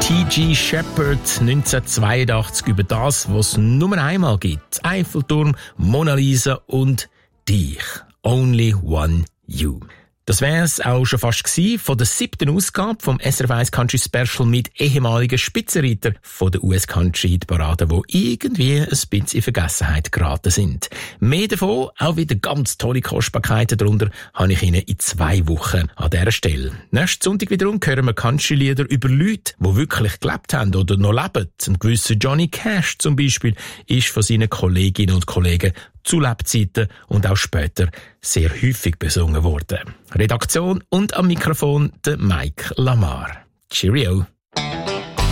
T.G. Shepherd 1982 über das, was es nur einmal gibt. Eiffelturm, Mona Lisa und dich. Only One You. Das wär's auch schon fast gewesen von der 7. Ausgabe vom SRF 1 Country Special mit ehemaligen Spitzenreiter von der US Country Hitparade, die irgendwie ein bisschen in Vergessenheit geraten sind. Mehr davon, auch wieder ganz tolle Kostbarkeiten darunter, habe ich Ihnen in 2 Wochen an dieser Stelle. Nächsten Sonntag wiederum hören wir Country-Lieder über Leute, die wirklich gelebt haben oder noch leben. Ein gewisser Johnny Cash zum Beispiel ist von seinen Kolleginnen und Kollegen zu Lebzeiten und auch später sehr häufig besungen worden. Redaktion und am Mikrofon der Mike Lamar. Cheerio!